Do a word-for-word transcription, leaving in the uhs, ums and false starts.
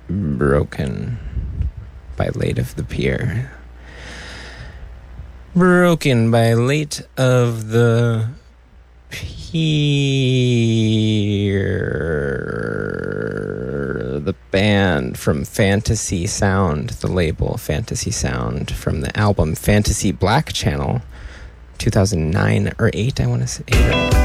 Broken by Late of the Pier. Broken by Late of the Pier. The band from Fantasy Sound, the label Fantasy Sound, from the album Fantasy Black Channel, two thousand nine or eight, I want to say.